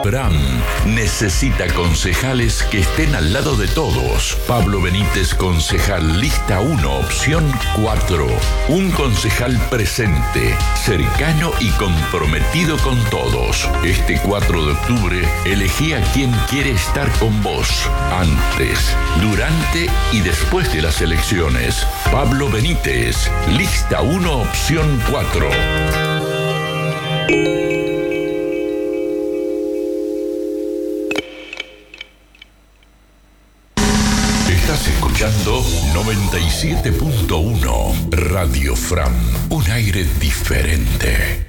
Fram necesita concejales que estén al lado de todos. Pablo Benítez, concejal, lista 1, opción 4. Un concejal presente, cercano y comprometido con todos. Este 4 de octubre, elegí a quien quiere estar con vos, antes, durante y después de las elecciones. Pablo Benítez, lista 1, opción 4. Estás escuchando 97.1 Radio Fram, un aire diferente.